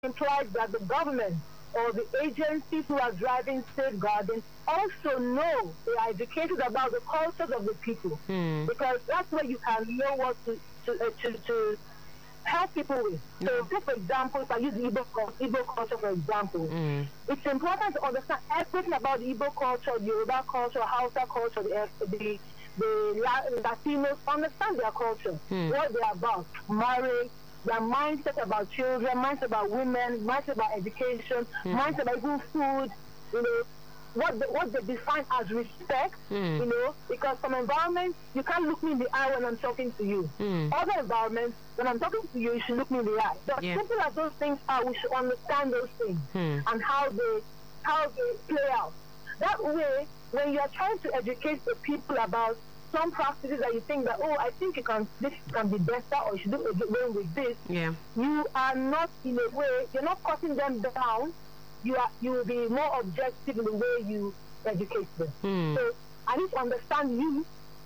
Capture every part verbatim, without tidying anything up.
implies that the government or the agencies who are driving safeguarding also know, they are educated about the cultures of the people. Mm. Because that's where you can know what to to, uh, to, to help people with. Mm. So, say for example, if I use the Igbo, Igbo culture for example, Mm. it's important to understand everything about the Igbo culture, the Yoruba culture, Hausa culture, the the, the Latinos, understand their culture, Mm. what they're about, marriage, their mindset about children, mindset about women, mindset about education, Mm. mindset about even food, you know, what they, what they define as respect, Mm. you know, because some environments, you can't look me in the eye when I'm talking to you. Mm. Other environments, when I'm talking to you, you should look me in the eye. But Yeah. simple as those things are, we should understand those things Mm. and how they how they play out. That way, when you are trying to educate the people about some practices that you think that, oh, I think you can, this can be better, or you should do away with this, Yeah. you are not, in a way, you're not cutting them down. You are, you will be more objective in the way you educate them. Mm. So I need to understand you.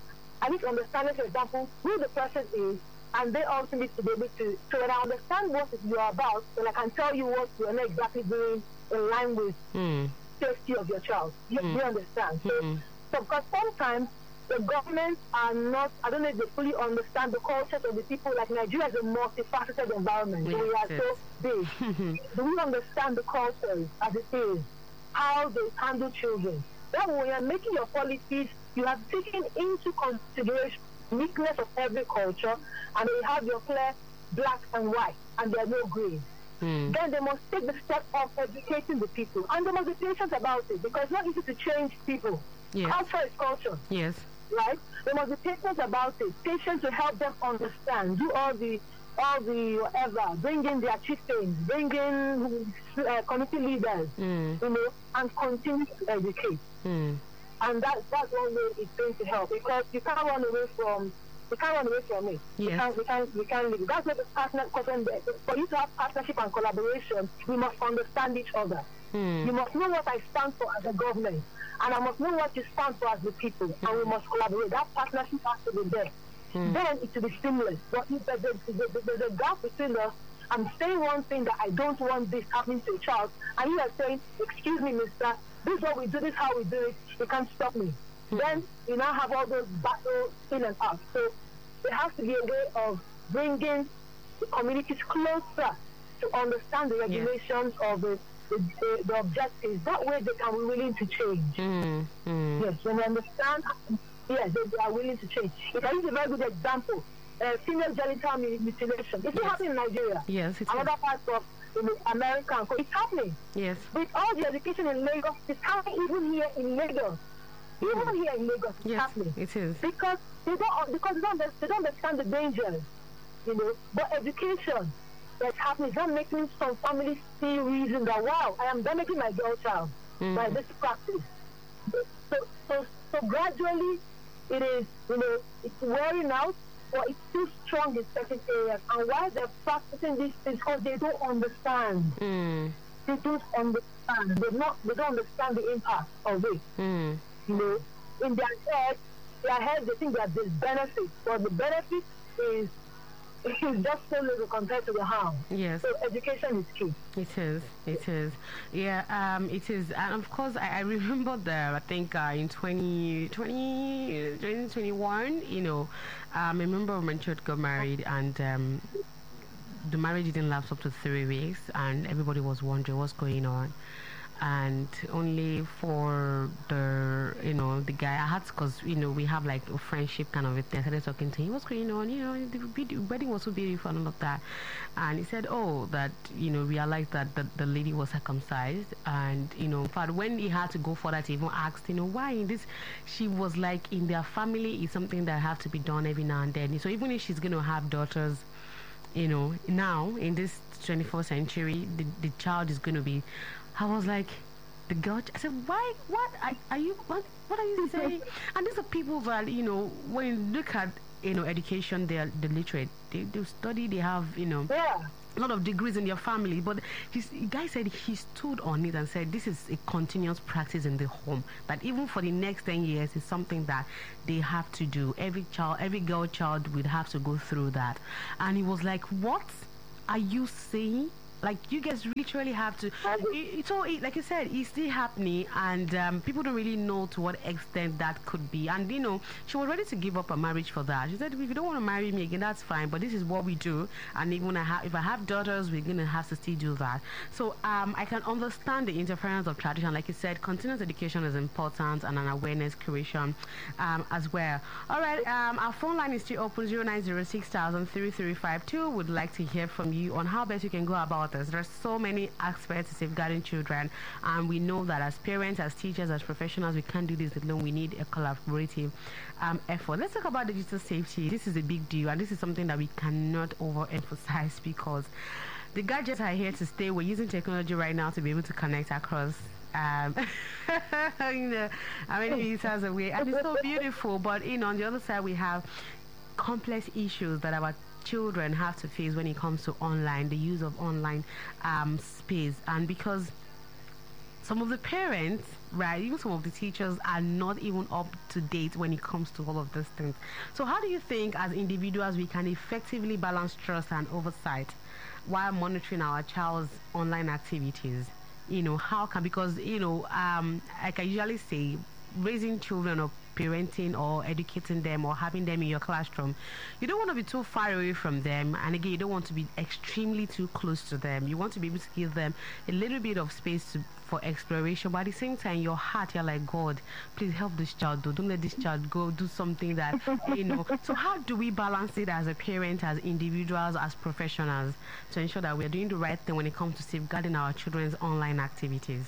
I need to understand, for example, who the person is, and they also need to be able to. So when I understand what you are about, then I can tell you what you are not exactly doing in line with Mm. safety of your child. You, Mm. you understand? So, Mm. so because sometimes the governments are not, I don't know if they fully understand the cultures of the people. Like Nigeria is a multifaceted environment. Yes, We are yes. so big. Do we understand the cultures as it is? How they handle children? Then when you're making your policies, you have taken into consideration the uniqueness of every culture, and you have your clear black and white, and there are no gray. Mm. Then they must take the step of educating the people. And they must be patient about it, because it's not easy to change people. Yes. Culture is culture, Yes. right? They must be patient about it, patient to help them understand, do all the, all the whatever, bring in their chieftains, bring in uh, community leaders, Mm. you know, and continue to educate. Mm. And that, that's one way it's going to help, because you can't run away from we can't run away from it. We Yes. can't we can't we can't leave it. That's where the partner question, for you to have partnership and collaboration, we must understand each other. Mm. You must know what I stand for as a government, and I must know what you stand for as the people, and we must collaborate. That partnership has to be there. Mm. Then it will be seamless. But if there's a, there's a gap between us, I'm saying one thing that I don't want this happening to a child, and you are saying, excuse me, mister, this is what we do, this is how we do it, you can't stop me. Mm. Then you now have all those battles in and out. So there has to be a way of bringing the communities closer to understand the regulations of the, the, the, the objectives. That way they can be willing to change. Mm. Mm. Yes, when they understand, yes, they, they are willing to change. If I use a very good example, uh, female genital mutilation. It's Yes. not happening in Nigeria. Yes, it's Another part of in America, it's happening. yes. With all the education in Lagos, it's happening even here in Lagos. Even here in Lagos, it's Yes, happening. it is. Because they don't, because they don't, they don't understand the dangers, you know. But education that's happening is not making some families see reason that, wow, I am damaging my girl child Mm. by this practice. So, so, so gradually, it is, you know, it's wearing out, but it's still strong in certain areas. And why they're practicing this is because they don't understand. Mm. They don't understand. They not. They don't understand the impact of it. Mm. You know, in their head, their head, they think that there's benefit, but the benefit is is just so little compared to the harm. Yes. So education is key. It is, it is, yeah, um, it is, and of course, I, I remember the, I think uh, in twenty twenty, twenty twenty-one, you know, um, a member of my church got married, and um, the marriage didn't last up to three weeks, and everybody was wondering what's going on. And only for the, you know, the guy, I had, because, you know, we have like a friendship kind of a thing. I started talking to him, what's going on, you know, the vid- wedding was so beautiful and all of that. And he said, oh, that, you know, realized that the, the lady was circumcised. And, you know, in fact, when he had to go further to even ask, you know, why in this, she was like, in their family is something that have to be done every now and then. So even if she's going to have daughters, you know, now in this twenty-first century, the, the child is going to be, I was like, the girl, I said, why, what are, are you, what, what are you saying? And these are people that, you know, when you look at, you know, education, they're the literate, they, they study, they have, you know, Yeah. a lot of degrees in their family, but his guy said he stood on it and said this is a continuous practice in the home, that even for the next ten years is something that they have to do. Every child, every girl child would have to go through that. And he was like, what are you saying? Like, you guys literally have to. It, so, it, like you said, it's still happening, and um, people don't really know to what extent that could be. And you know, she was ready to give up her marriage for that. She said, "If you don't want to marry me again, that's fine. But this is what we do, and even when I have, if I have daughters, we're gonna have to still do that." So, um, I can understand the interference of tradition. Like you said, continuous education is important, and an awareness creation um, as well. All right, um, our phone line is still open: zero nine zero six thousand three three five two. Would like to hear from you on how best you can go about this. There's so many aspects to safeguarding children, and we know that as parents, as teachers, as professionals, we can't do this alone. We need a collaborative um, effort. Let's talk about digital safety. This is a big deal, and this is something that we cannot overemphasize, because the gadgets are here to stay. We're using technology right now to be able to connect across um, you know, how many meters away, and it's so beautiful. But you know, on the other side, we have complex issues that our children have to face when it comes to online, the use of online um, space. And because some of the parents, right, even some of the teachers are not even up to date when it comes to all of these things. So how do you think as individuals we can effectively balance trust and oversight while monitoring our child's online activities? You know, how can, because, you know, um, like I usually say, raising children or parenting or educating them or having them in your classroom, you don't want to be too far away from them, and again, you don't want to be extremely too close to them. You want to be able to give them a little bit of space to, for exploration, but at the same time, your heart, you're like, God, please help this child, though. Don't let this child go do something that, you know. So how do we balance it as a parent, as individuals, as professionals, to ensure that we're doing the right thing when it comes to safeguarding our children's online activities?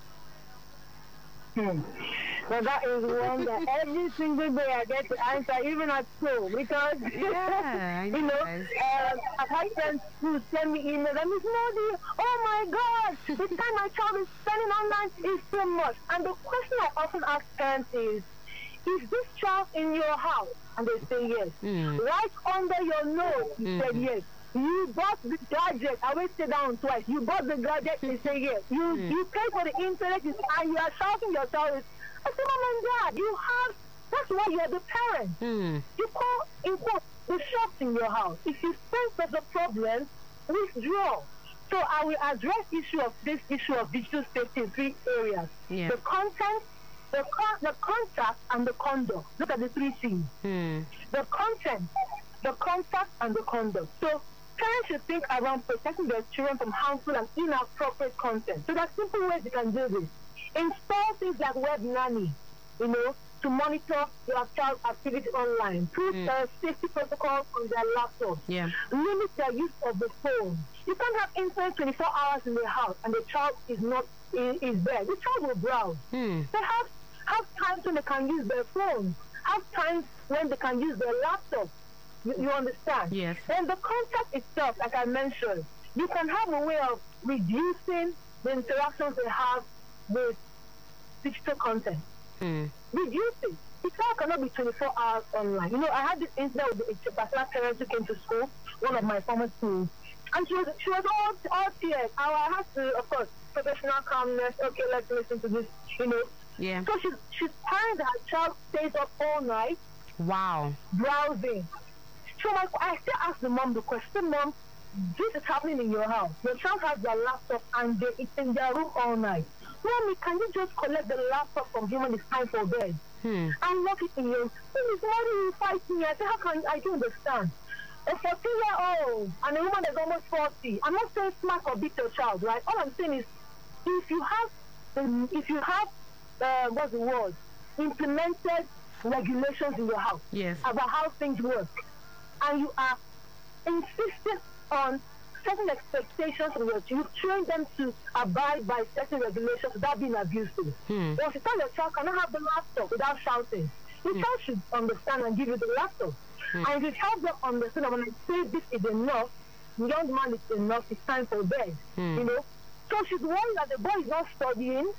Hmm. Well, that is one that every single day I get to answer, even at school, because, yeah, you know, uh, I've had friends who send me emails, and Miss Modi, oh my God, the time my child is spending online is so much. And the question I often ask parents is, is this child in your house? And they say yes. Mm. Right under your nose, you mm. said yes. You bought the gadget. I will sit down twice. You bought the gadget, you say yes. You mm. you pay for the internet, and you are shouting yourself. I said, Mom and Dad, you have, that's why you're the parent. Mm. You call, in quote, the shops in your house. If you sense there's a problem, withdraw. So I will address issue of this issue of digital safety in three areas. Yeah. The content, the con- the contact, and the conduct. Look at the three C's. Mm. The content, the contact, and the conduct. So parents should think around protecting their children from harmful and inappropriate content. So there are simple ways you can do this. Install things like Web Nanny, you know, to monitor your child's activity online. Put mm. uh, safety protocols on their laptops. Yeah. Limit their use of the phone. You can't have internet twenty-four hours in the house and the child is not is, is there. The child will browse. Mm. They have, have times when they can use their phone. Have times when they can use their laptop. You, you understand? Yes. Then the contact itself, like I mentioned, you can have a way of reducing the interactions they have with digital content. Mm. Reduce it. The child cannot be twenty-four hours online. You know, I had this incident with a particular parent who came to school, one of my former schools, and she was she was all all tears. I had to, of course, professional calmness. Okay, let's listen to this. You know. Yeah. So she's she's crying that her child stays up all night. Wow. Browsing. So my, I still ask the mom the question, Mom, this is happening in your house. Your child has their laptop and they, it's in their room all night. Mommy, can you just collect the laptop from him when it's time for bed? Hmm. And lock it in your room. He's not even fighting me. I say, how can I don't understand? A fourteen-year-old and a woman that's almost forty. I'm not saying smack or beat your child, right? All I'm saying is, if you have, um, if you have, uh, what's the word, implemented regulations in your house yes. about how things work, and you are insistent on certain expectations from your child, train them to abide by certain regulations without being abusive. Hmm. Once you tell your child cannot have the laptop without shouting, your hmm. child should understand and give you the laptop. Hmm. And if you help them understand that when I say this is enough, young man is enough, it's time for bed. Hmm. You know? So she's worried that the boy is not studying,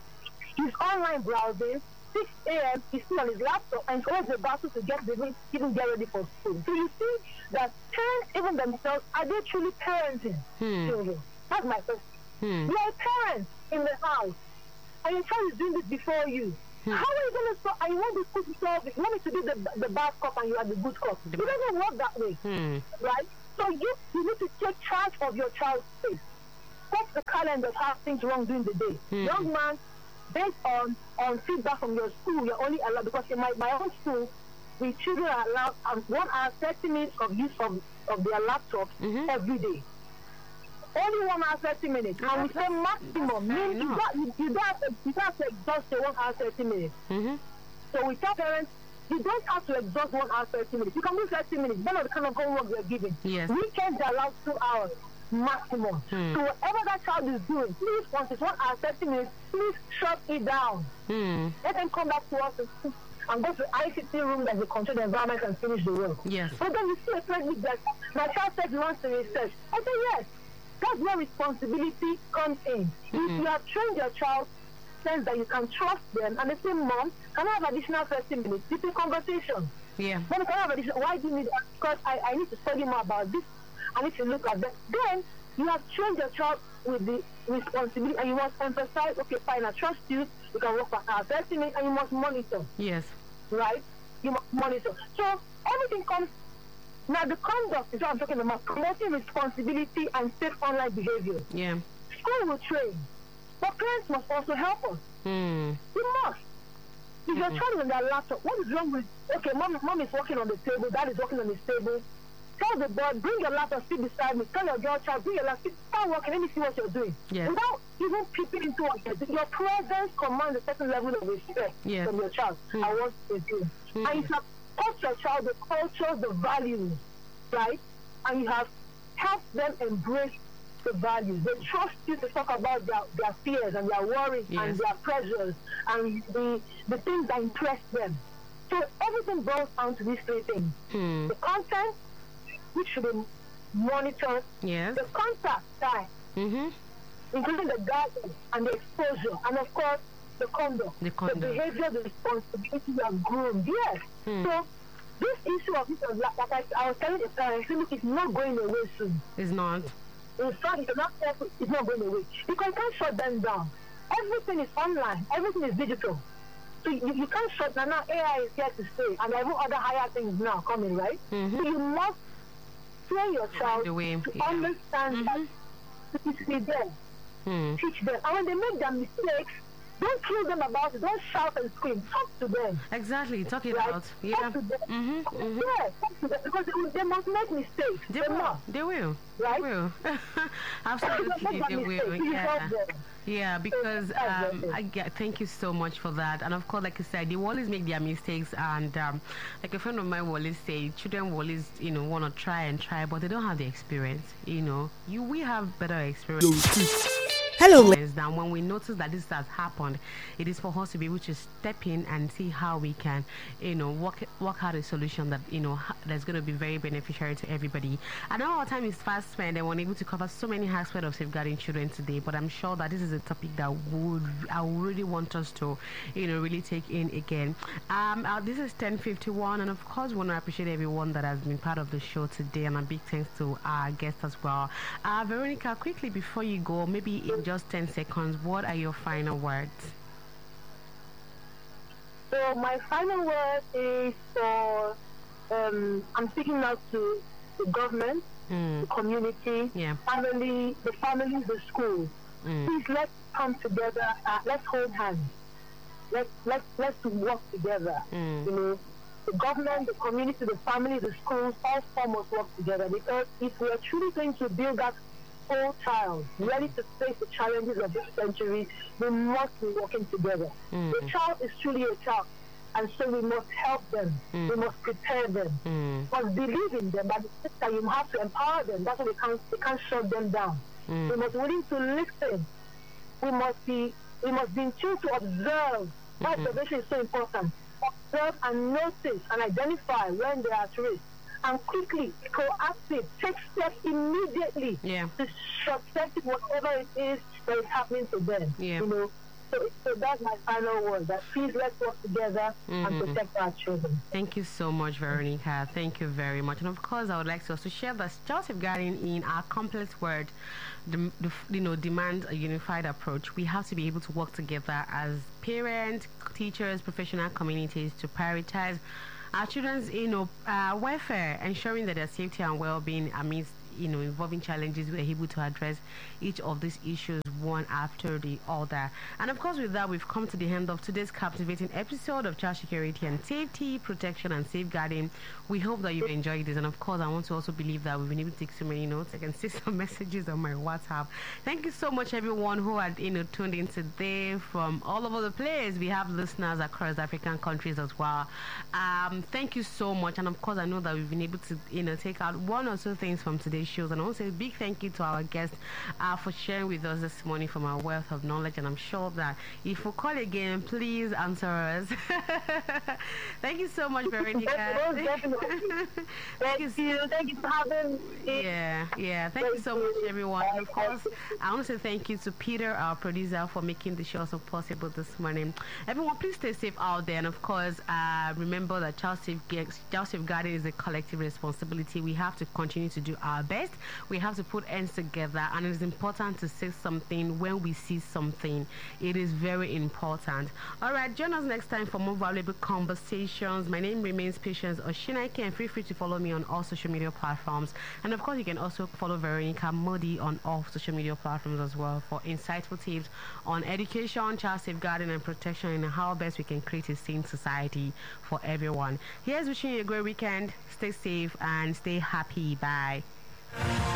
he's online browsing, six a.m. he's still on his laptop and always the battle to get the even get ready for school. So you see that parents, even themselves, are they truly parenting hmm. children? That's my question. Hmm. You are a parent in the house, and your child is doing this before you. Hmm. How are you going to solve? And you want the school to solve it. You want me to be the, the bad cop and you are the good cop. It doesn't work that way, hmm. right? So you, you need to take charge of your child's space. set the calendar of how things wrong during the day. Mm. Young man, based on, on feedback from your school, you're only allowed, because in my, my own school, the children are allowed um, one hour, thirty minutes of use of, of their laptops mm-hmm. every day. Only one hour, thirty minutes. Yeah, and we say maximum. Means you, got, you, you, don't have to, you don't have to exhaust the one hour, thirty minutes. Mm-hmm. So we tell parents, you don't have to exhaust one hour, thirty minutes. You can do thirty minutes. Then the kind of homework you're giving. Yes. Weekends are allowed two hours maximum. Hmm. So whatever that child is doing, please, once it's one hour, thirty minutes, please shut it down. Hmm. Let them come back to us and, and go to the I C T room as a controlled environment and finish the work. Yes. But then you see a parent that my child said he wants to research. I say yes. That's where responsibility comes in. Mm-hmm. If you have trained your child, sense that you can trust them, and they say, Mom, can I have additional thirty minutes? It's a conversation. Yeah. Mom, can I have additional? Why do you need that? Because I, I need to study more about this. I need to look at that. Then you have trained your child with the responsibility, and you must emphasize, okay, fine, I trust you. You can work for our thirty minutes, and you must monitor. Yes. Right? You must monitor. So everything comes. Now, the conduct is what I'm talking about, promoting responsibility and safe online behavior. Yeah. School will train, but parents must also help us. Mm. We must. If mm-hmm. your child is on their laptop, what is wrong with, okay, mom, mom is working on the table, dad is working on his table. Tell the boy, bring your laptop, sit beside me. Tell your girl child, bring your laptop, start working, let me see what you're doing. Yes. Without even peeping into what you're doing. Your presence commands a certain level of respect yes. from your child mm. and what they're doing. Mm. And you can touch your child the culture, the values, right? And you have helped them embrace the values. They trust you to talk about their, their fears and their worries yes. and their pressures and the, the things that impress them. So everything boils down to these three things. Mm. The content, which should be monitored. Yes. The contact time, mm-hmm. including the guidance and the exposure, and of course the conduct, the, conduct. the behavior, the responsibility you have groomed. Yes. Mm. So this issue of this, like I, I was telling the parents, it's not going away soon. It's not. In fact, it's not, it's not going away. Because you can't shut them down. Everything is online. Everything is digital. So you, you can't shut them down. Now A I is here to stay. And there are other higher things now coming, right? Mm-hmm. So you must train your child to yeah. understand mm-hmm. that it's be there. Mm. Teach them. And when they make their mistakes, don't kill them about it. Don't shout and scream. Talk to them. Exactly. Talk it right? out. Yeah. Talk to them. Mm-hmm. Mm-hmm. Yeah, talk to them. Because they, they must make mistakes. They, they will. Must. They will. Right? They will. Absolutely, they will. Yeah. Yeah, because um, I get, thank you so much for that. And of course, like I said, they always make their mistakes. And um, like a friend of mine will always say, children will always, you know, want to try and try, but they don't have the experience. You know, you we have better experience. Hello. Now, when we notice that this has happened, it is for us to be able to step in and see how we can, you know, work work out a solution that, you know, that's going to be very beneficial to everybody. I know our time is fast spent and we're able to cover so many aspects of safeguarding children today, but I'm sure that this is a topic that would I would really want us to, you know, really take in again. Um, uh, this is ten fifty-one, and of course, we want to appreciate everyone that has been part of the show today, and a big thanks to our guests as well. Uh, Veronica, quickly before you go, maybe in just ten seconds, what are your final words? So my final word is for um, I'm speaking now to the government, mm. the community, yeah. family, the families, the schools. Mm. Please let's come together. Uh, let's hold hands. Let's let's let's work together. Mm. You know, the government, the community, the family, the schools, all four must work together. Because if we are truly going to build that whole child ready to face the challenges of this century, we must be working together. Mm. The child is truly a child, and so we must help them. Mm. We must prepare them. Mm. We must believe in them, but the time you have to empower them. That's why we can't we can't shut them down. Mm. We must be willing to listen. We must be we must be in tune to observe. Mm-hmm. Observation is so important. Observe and notice and identify when they are at risk. And quickly, proactive, take steps immediately yeah. to short circuit whatever it is that is happening to them. Yeah. You know, so, so that's my final word. That please let's work together mm-hmm. and protect our children. Thank you so much, Veronica. Thank you very much. And of course, I would like to also share that child safeguarding in our complex word, the, the, you know, demand a unified approach. We have to be able to work together as parents, teachers, professional communities to prioritize our children's, you know, uh, welfare, ensuring that their safety and well-being amidst, you know, involving challenges, we're able to address each of these issues one after the other. And of course, with that, we've come to the end of today's captivating episode of Child Security and Safety, Protection and Safeguarding. We hope that you've enjoyed this. And of course, I want to also believe that we've been able to take so many notes. I can see some messages on my WhatsApp. Thank you so much, everyone who had, you know, tuned in today from all over the place. We have listeners across African countries as well. Um, thank you so much. And of course, I know that we've been able to, you know, take out one or two things from today's shows. And I want to say a big thank you to our guests uh, for sharing with us this morning from our wealth of knowledge. And I'm sure that if we call again, please answer us. Thank you so much, Veronica. Thank you. Thank you for having me. Yeah, yeah. Thank, thank you so much, everyone. And of course, I want to say thank you to Peter, our producer, for making the show so possible this morning. Everyone, please stay safe out there. And of course, uh, remember that child, safe, child safeguarding is a collective responsibility. We have to continue to do our best. We have to put ends together. And it's important to say something when we see something. It is very important. All right, join us next time for more valuable conversations. My name remains Patience Oshinaike, and feel free to follow me on all social media platforms. And of course, you can also follow Veronica Modi on all social media platforms as well for insightful tips on education, child safeguarding and protection, and how best we can create a sane society for everyone. Here's wishing you a great weekend. Stay safe and stay happy. Bye.